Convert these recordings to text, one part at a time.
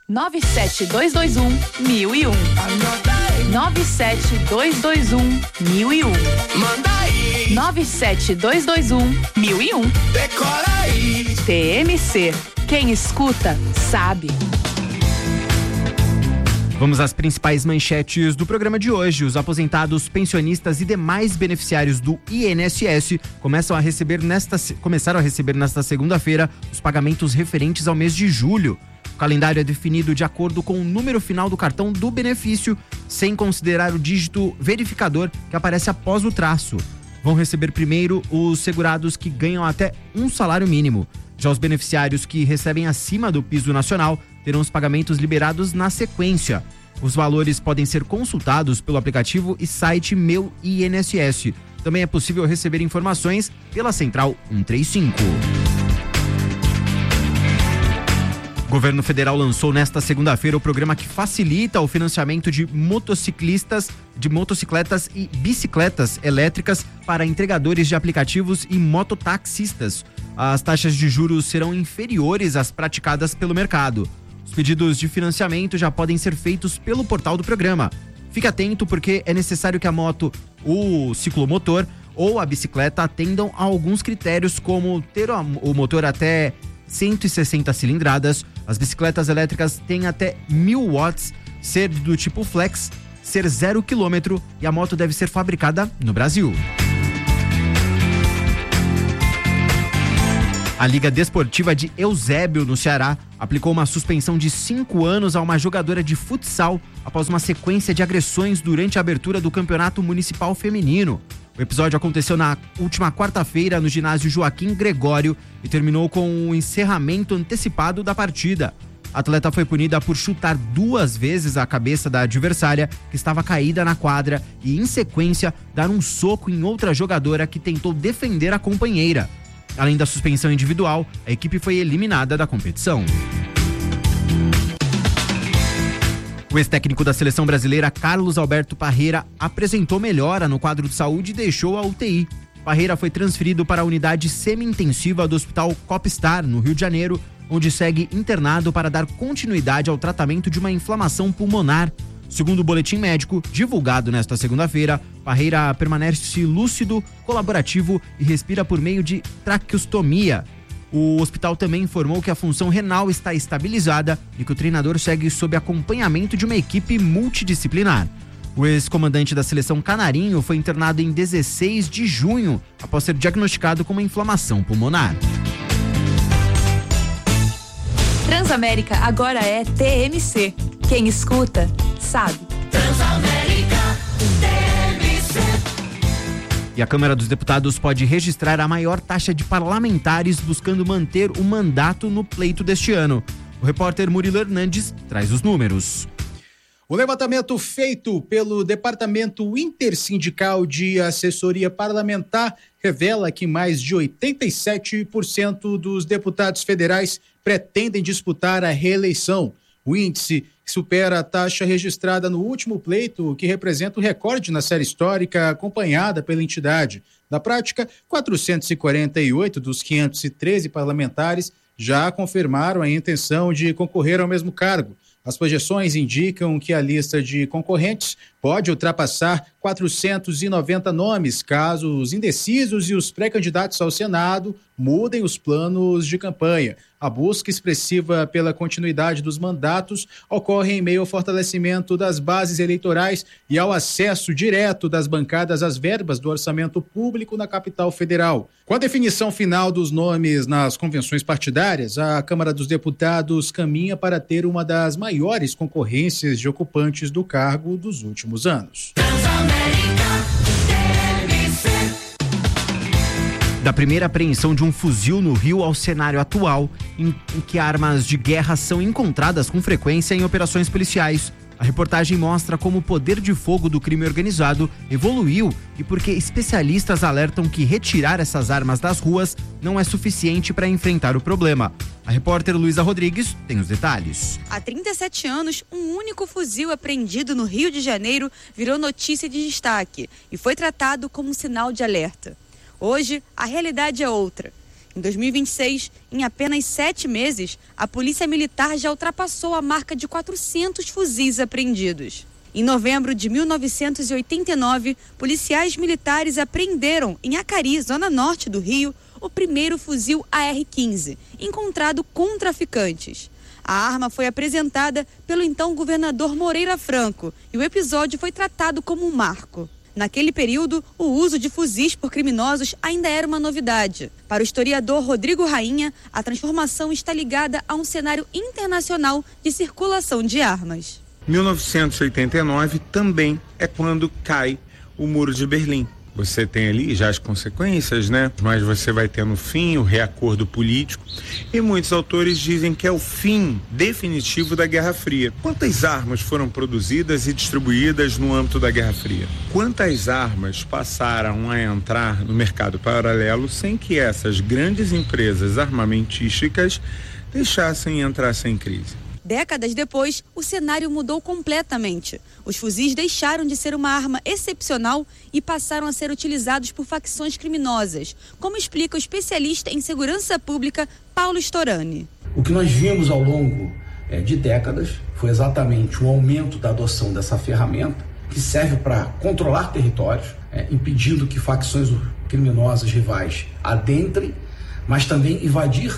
97221-1001. 97221-1001. Manda aí. 97221-1001. Decora aí. TMC. Quem escuta, sabe. Vamos às principais manchetes do programa de hoje. Os aposentados, pensionistas e demais beneficiários do INSS começaram a receber nesta segunda-feira os pagamentos referentes ao mês de julho. O calendário é definido de acordo com o número final do cartão do benefício, sem considerar o dígito verificador que aparece após o traço. Vão receber primeiro os segurados que ganham até um salário mínimo. Já os beneficiários que recebem acima do piso nacional terão os pagamentos liberados na sequência. Os valores podem ser consultados pelo aplicativo e site Meu INSS. Também é possível receber informações pela Central 135. O governo federal lançou nesta segunda-feira o programa que facilita o financiamento de motocicletas e bicicletas elétricas para entregadores de aplicativos e mototaxistas. As taxas de juros serão inferiores às praticadas pelo mercado. Os pedidos de financiamento já podem ser feitos pelo portal do programa. Fique atento porque é necessário que a moto, o ciclomotor ou a bicicleta atendam a alguns critérios, como ter o motor até 160 cilindradas, as bicicletas elétricas têm até 1000 watts, ser do tipo flex, ser 0 km e a moto deve ser fabricada no Brasil. A Liga Desportiva de Eusébio, no Ceará, aplicou uma suspensão de 5 anos a uma jogadora de futsal após uma sequência de agressões durante a abertura do Campeonato Municipal Feminino. O episódio aconteceu na última quarta-feira no ginásio Joaquim Gregório e terminou com o encerramento antecipado da partida. A atleta foi punida por chutar 2 vezes a cabeça da adversária, que estava caída na quadra, e, em sequência, dar um soco em outra jogadora que tentou defender a companheira. Além da suspensão individual, a equipe foi eliminada da competição. O ex-técnico da seleção brasileira, Carlos Alberto Parreira, apresentou melhora no quadro de saúde e deixou a UTI. Parreira foi transferido para a unidade semi-intensiva do Hospital Copstar, no Rio de Janeiro, onde segue internado para dar continuidade ao tratamento de uma inflamação pulmonar. Segundo o boletim médico, divulgado nesta segunda-feira, Parreira permanece lúcido, colaborativo e respira por meio de traqueostomia. O hospital também informou que a função renal está estabilizada e que o treinador segue sob acompanhamento de uma equipe multidisciplinar. O ex-comandante da seleção canarinho foi internado em 16 de junho, após ser diagnosticado com uma inflamação pulmonar. Transamérica agora é TMC. Quem escuta, sabe. Transamérica, TMC. E a Câmara dos Deputados pode registrar a maior taxa de parlamentares buscando manter o mandato no pleito deste ano. O repórter Murilo Hernandes traz os números. O levantamento feito pelo Departamento Intersindical de Assessoria Parlamentar revela que mais de 87% dos deputados federais pretendem disputar a reeleição. O índice supera a taxa registrada no último pleito, que representa o recorde na série histórica acompanhada pela entidade. Na prática, 448 dos 513 parlamentares já confirmaram a intenção de concorrer ao mesmo cargo. As projeções indicam que a lista de concorrentes pode ultrapassar 490 nomes, caso os indecisos e os pré-candidatos ao Senado mudem os planos de campanha. A busca expressiva pela continuidade dos mandatos ocorre em meio ao fortalecimento das bases eleitorais e ao acesso direto das bancadas às verbas do orçamento público na capital federal. Com a definição final dos nomes nas convenções partidárias, a Câmara dos Deputados caminha para ter uma das maiores concorrências de ocupantes do cargo dos últimos anos. Da primeira apreensão de um fuzil no Rio ao cenário atual, em que armas de guerra são encontradas com frequência em operações policiais. A reportagem mostra como o poder de fogo do crime organizado evoluiu e porque especialistas alertam que retirar essas armas das ruas não é suficiente para enfrentar o problema. A repórter Luísa Rodrigues tem os detalhes. Há 37 anos, um único fuzil apreendido no Rio de Janeiro virou notícia de destaque e foi tratado como um sinal de alerta. Hoje, a realidade é outra. Em 2026, em apenas 7 meses, a Polícia Militar já ultrapassou a marca de 400 fuzis apreendidos. Em novembro de 1989, policiais militares apreenderam, em Acari, zona norte do Rio, o primeiro fuzil AR-15, encontrado com traficantes. A arma foi apresentada pelo então governador Moreira Franco e o episódio foi tratado como um marco. Naquele período, o uso de fuzis por criminosos ainda era uma novidade. Para o historiador Rodrigo Rainha, a transformação está ligada a um cenário internacional de circulação de armas. 1989 também é quando cai o Muro de Berlim. Você tem ali já as consequências, né? Mas você vai ter no fim o reacordo político e muitos autores dizem que é o fim definitivo da Guerra Fria. Quantas armas foram produzidas e distribuídas no âmbito da Guerra Fria? Quantas armas passaram a entrar no mercado paralelo sem que essas grandes empresas armamentísticas deixassem entrar sem crise? Décadas depois, o cenário mudou completamente. Os fuzis deixaram de ser uma arma excepcional e passaram a ser utilizados por facções criminosas, como explica o especialista em segurança pública Paulo Storani. O que nós vimos ao longo de décadas foi exatamente um aumento da adoção dessa ferramenta, que serve para controlar territórios, impedindo que facções criminosas rivais adentrem, mas também invadir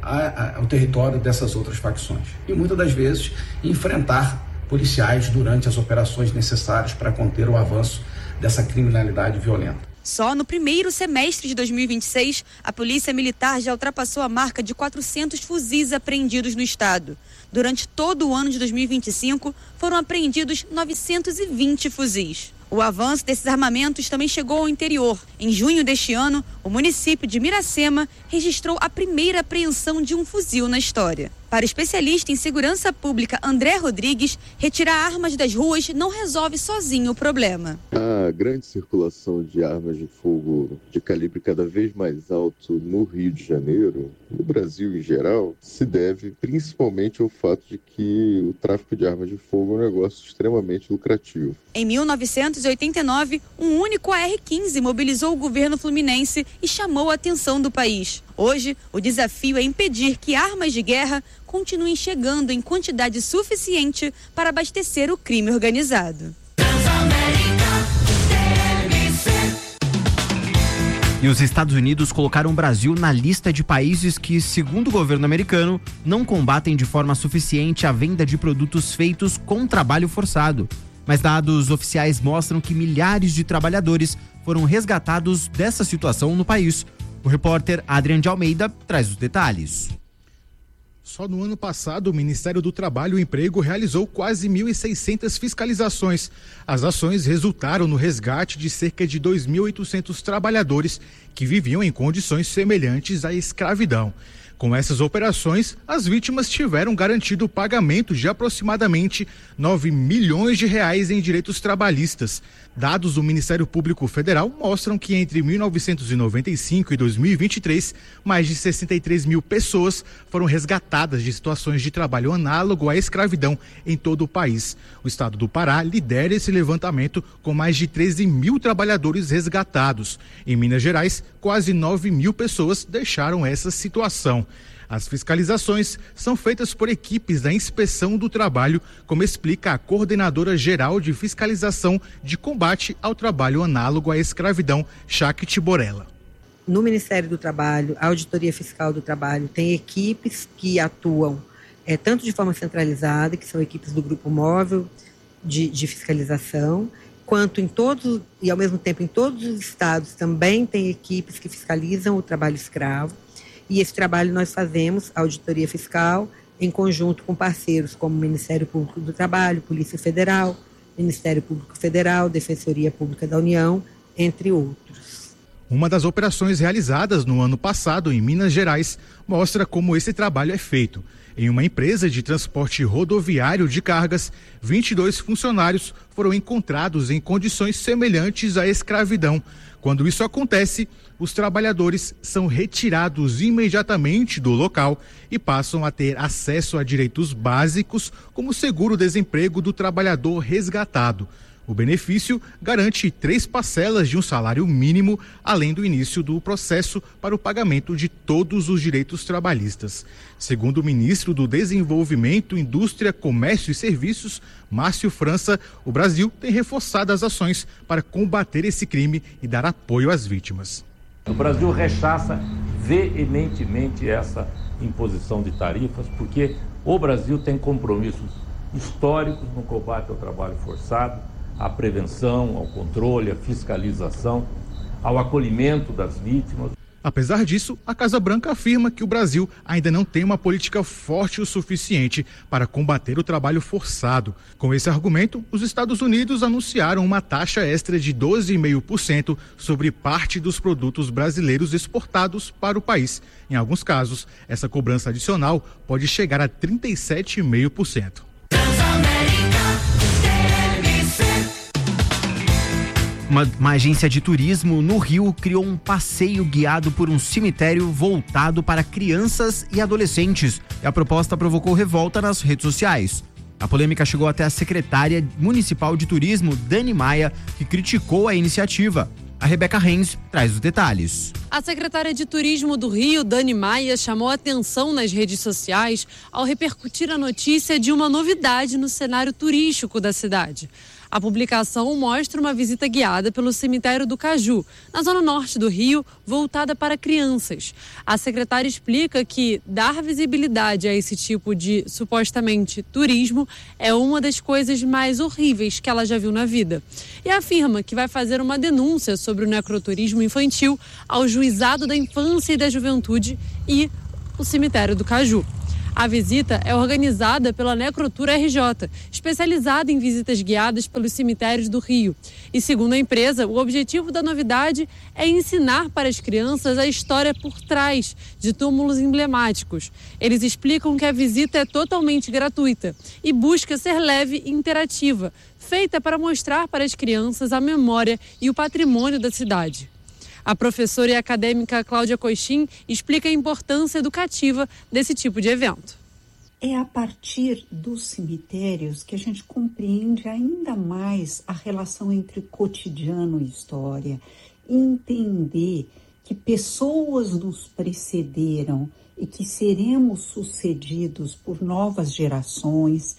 o território dessas outras facções. E muitas das vezes enfrentar policiais durante as operações necessárias para conter o avanço dessa criminalidade violenta. Só no primeiro semestre de 2026, a Polícia Militar já ultrapassou a marca de 400 fuzis apreendidos no estado. Durante todo o ano de 2025, foram apreendidos 920 fuzis. O avanço desses armamentos também chegou ao interior. Em junho deste ano, o município de Miracema registrou a primeira apreensão de um fuzil na história. Para o especialista em segurança pública André Rodrigues, retirar armas das ruas não resolve sozinho o problema. A grande circulação de armas de fogo de calibre cada vez mais alto no Rio de Janeiro, no Brasil em geral, se deve principalmente ao fato de que o tráfico de armas de fogo é um negócio extremamente lucrativo. Em 1989, um único AR-15 mobilizou o governo fluminense e chamou a atenção do país. Hoje, o desafio é impedir que armas de guerra continuem chegando em quantidade suficiente para abastecer o crime organizado. E os Estados Unidos colocaram o Brasil na lista de países que, segundo o governo americano, não combatem de forma suficiente a venda de produtos feitos com trabalho forçado. Mas dados oficiais mostram que milhares de trabalhadores foram resgatados dessa situação no país. O repórter Adrian de Almeida traz os detalhes. Só no ano passado, o Ministério do Trabalho e Emprego realizou quase 1.600 fiscalizações. As ações resultaram no resgate de cerca de 2.800 trabalhadores que viviam em condições semelhantes à escravidão. Com essas operações, as vítimas tiveram garantido o pagamento de aproximadamente 9 milhões de reais em direitos trabalhistas. Dados do Ministério Público Federal mostram que entre 1995 e 2023, mais de 63 mil pessoas foram resgatadas de situações de trabalho análogo à escravidão em todo o país. O estado do Pará lidera esse levantamento com mais de 13 mil trabalhadores resgatados. Em Minas Gerais, quase 9 mil pessoas deixaram essa situação. As fiscalizações são feitas por equipes da Inspeção do Trabalho, como explica a coordenadora geral de fiscalização de combate ao trabalho análogo à escravidão, Shakti Borella. No Ministério do Trabalho, a Auditoria Fiscal do Trabalho tem equipes que atuam tanto de forma centralizada, que são equipes do Grupo Móvel de Fiscalização, quanto em todos, e ao mesmo tempo em todos os estados também tem equipes que fiscalizam o trabalho escravo. E esse trabalho nós fazemos, a auditoria fiscal, em conjunto com parceiros como o Ministério Público do Trabalho, Polícia Federal, Ministério Público Federal, Defensoria Pública da União, entre outros. Uma das operações realizadas no ano passado em Minas Gerais mostra como esse trabalho é feito. Em uma empresa de transporte rodoviário de cargas, 22 funcionários foram encontrados em condições semelhantes à escravidão. Quando isso acontece, os trabalhadores são retirados imediatamente do local e passam a ter acesso a direitos básicos, como o seguro-desemprego do trabalhador resgatado. O benefício garante 3 parcelas de um salário mínimo, além do início do processo para o pagamento de todos os direitos trabalhistas. Segundo o ministro do Desenvolvimento, Indústria, Comércio e Serviços, Márcio França, o Brasil tem reforçado as ações para combater esse crime e dar apoio às vítimas. O Brasil rechaça veementemente essa imposição de tarifas, porque o Brasil tem compromissos históricos no combate ao trabalho forçado, à prevenção, ao controle, à fiscalização, ao acolhimento das vítimas. Apesar disso, a Casa Branca afirma que o Brasil ainda não tem uma política forte o suficiente para combater o trabalho forçado. Com esse argumento, os Estados Unidos anunciaram uma taxa extra de 12,5% sobre parte dos produtos brasileiros exportados para o país. Em alguns casos, essa cobrança adicional pode chegar a 37,5%. Uma agência de turismo no Rio criou um passeio guiado por um cemitério voltado para crianças e adolescentes. E a proposta provocou revolta nas redes sociais. A polêmica chegou até a secretária municipal de turismo, Dani Maia, que criticou a iniciativa. A Rebeca Renz traz os detalhes. A secretária de Turismo do Rio, Dani Maia, chamou a atenção nas redes sociais ao repercutir a notícia de uma novidade no cenário turístico da cidade. A publicação mostra uma visita guiada pelo cemitério do Caju, na zona norte do Rio, voltada para crianças. A secretária explica que dar visibilidade a esse tipo de, supostamente, turismo é uma das coisas mais horríveis que ela já viu na vida. E afirma que vai fazer uma denúncia sobre o necroturismo infantil ao Juizado da Infância e da Juventude e o cemitério do Caju. A visita é organizada pela Necrotura RJ, especializada em visitas guiadas pelos cemitérios do Rio. E segundo a empresa, o objetivo da novidade é ensinar para as crianças a história por trás de túmulos emblemáticos. Eles explicam que a visita é totalmente gratuita e busca ser leve e interativa, feita para mostrar para as crianças a memória e o patrimônio da cidade. A professora e acadêmica Cláudia Coixin explica a importância educativa desse tipo de evento. É a partir dos cemitérios que a gente compreende ainda mais a relação entre cotidiano e história, entender que pessoas nos precederam e que seremos sucedidos por novas gerações,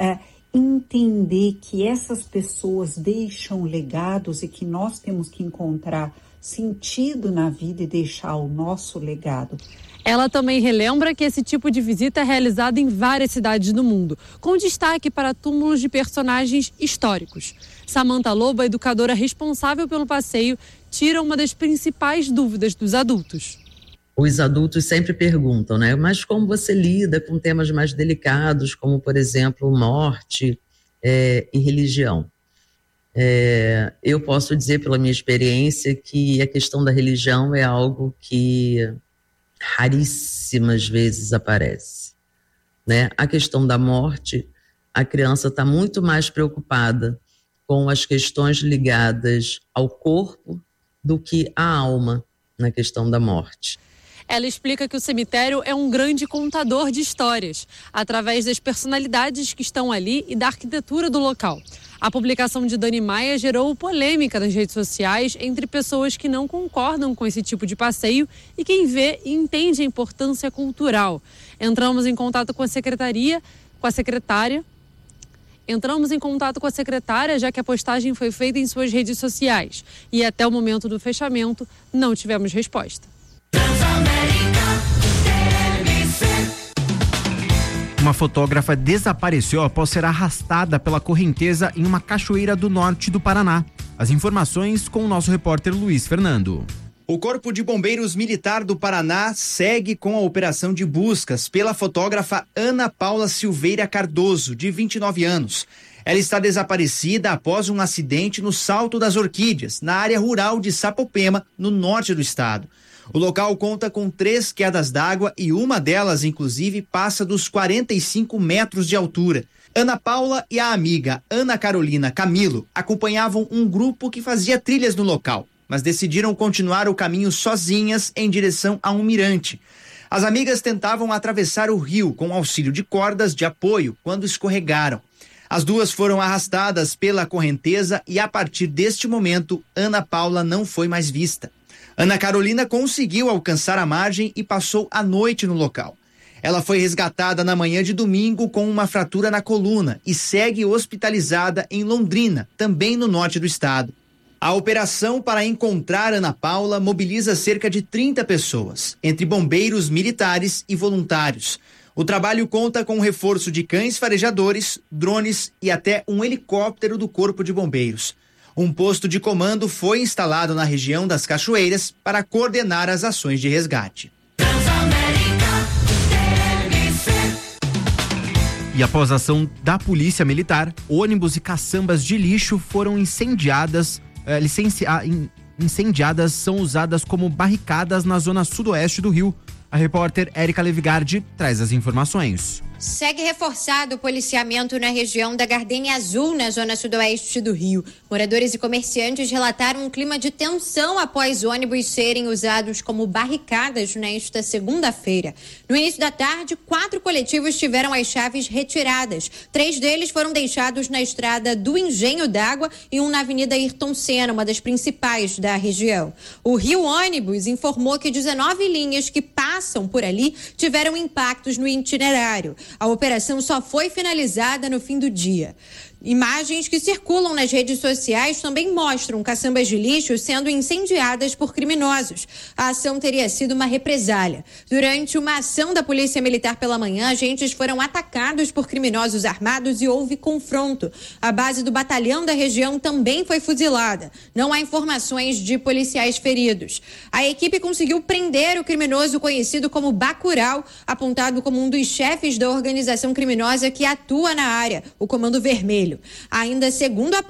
entender que essas pessoas deixam legados e que nós temos que encontrar sentido na vida e deixar o nosso legado. Ela também relembra que esse tipo de visita é realizado em várias cidades do mundo, com destaque para túmulos de personagens históricos. Samantha Lobo, a educadora responsável pelo passeio, tira uma das principais dúvidas dos adultos. Os adultos sempre perguntam, né? Mas como você lida com temas mais delicados, como, por exemplo, morte e religião? Eu posso dizer pela minha experiência que a questão da religião é algo que raríssimas vezes aparece, né? A questão da morte, a criança está muito mais preocupada com as questões ligadas ao corpo do que à alma na questão da morte. Ela explica que o cemitério é um grande contador de histórias, através das personalidades que estão ali e da arquitetura do local. A publicação de Dani Maia gerou polêmica nas redes sociais entre pessoas que não concordam com esse tipo de passeio e quem vê e entende a importância cultural. Entramos em contato com a secretária, já que a postagem foi feita em suas redes sociais. E até o momento do fechamento, não tivemos resposta. Uma fotógrafa desapareceu após ser arrastada pela correnteza em uma cachoeira do norte do Paraná. As informações com o nosso repórter Luiz Fernando. O Corpo de Bombeiros Militar do Paraná segue com a operação de buscas pela fotógrafa Ana Paula Silveira Cardoso, de 29 anos. Ela está desaparecida após um acidente no Salto das Orquídeas, na área rural de Sapopema, no norte do estado. O local conta com 3 quedas d'água e uma delas, inclusive, passa dos 45 metros de altura. Ana Paula e a amiga Ana Carolina Camilo acompanhavam um grupo que fazia trilhas no local, mas decidiram continuar o caminho sozinhas em direção a um mirante. As amigas tentavam atravessar o rio com auxílio de cordas de apoio quando escorregaram. As duas foram arrastadas pela correnteza e, a partir deste momento, Ana Paula não foi mais vista. Ana Carolina conseguiu alcançar a margem e passou a noite no local. Ela foi resgatada na manhã de domingo com uma fratura na coluna e segue hospitalizada em Londrina, também no norte do estado. A operação para encontrar Ana Paula mobiliza cerca de 30 pessoas, entre bombeiros, militares e voluntários. O trabalho conta com o reforço de cães farejadores, drones e até um helicóptero do Corpo de Bombeiros. Um posto de comando foi instalado na região das Cachoeiras para coordenar as ações de resgate. E após a ação da Polícia Militar, ônibus e caçambas de lixo foram incendiadas. Incendiadas são usadas como barricadas na zona sudoeste do Rio. A repórter Érica Levigardi traz as informações. Segue reforçado o policiamento na região da Gardênia Azul, na zona sudoeste do Rio. Moradores e comerciantes relataram um clima de tensão após ônibus serem usados como barricadas nesta segunda-feira. No início da tarde, 4 coletivos tiveram as chaves retiradas. 3 deles foram deixados na estrada do Engenho d'Água e um na Avenida Ayrton Senna, uma das principais da região. O Rio Ônibus informou que 19 linhas que passam por ali tiveram impactos no itinerário. A operação só foi finalizada no fim do dia. Imagens que circulam nas redes sociais também mostram caçambas de lixo sendo incendiadas por criminosos. A ação teria sido uma represália. Durante uma ação da Polícia Militar pela manhã, agentes foram atacados por criminosos armados e houve confronto. A base do batalhão da região também foi fuzilada. Não há informações de policiais feridos. A equipe conseguiu prender o criminoso conhecido como Bacurau, apontado como um dos chefes da organização criminosa que atua na área, o Comando Vermelho. Ainda segundo a